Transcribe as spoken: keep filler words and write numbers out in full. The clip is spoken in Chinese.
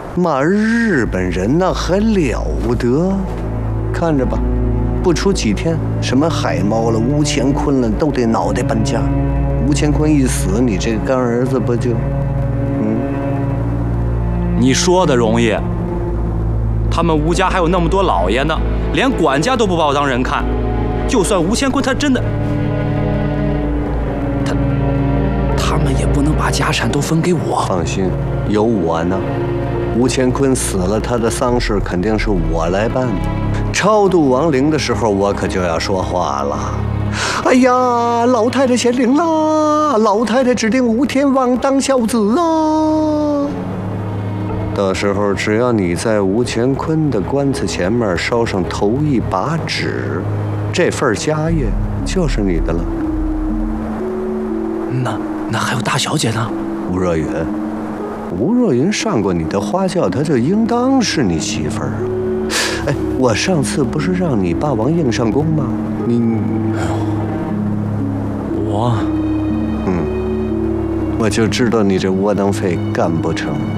妈，日本人那还了得！看着吧，不出几天，什么海猫了、吴乾坤了，都得脑袋搬家。吴乾坤一死，你这个干儿子不就……嗯， 你说的容易。他们吴家还有那么多老爷呢，连管家都不把我当人看。就算吴乾坤他真的，他他们也不能把家产都分给我。 放心，有我呢。吴乾坤死了，他的丧事肯定是我来办的。超度亡灵的时候，我可就要说话了。哎呀，老太太显灵啦！老太太指定吴天王当孝子啊！到时候只要你在吴乾坤的棺材前面烧上头一把纸，这份家业就是你的了。 那那还有大小姐呢？ 吴若云，吴若云上过你的花轿，她就应当是你媳妇儿啊。哎，我上次不是让你霸王硬上弓吗？你， 我， 嗯，我就知道你这窝囊废干不成。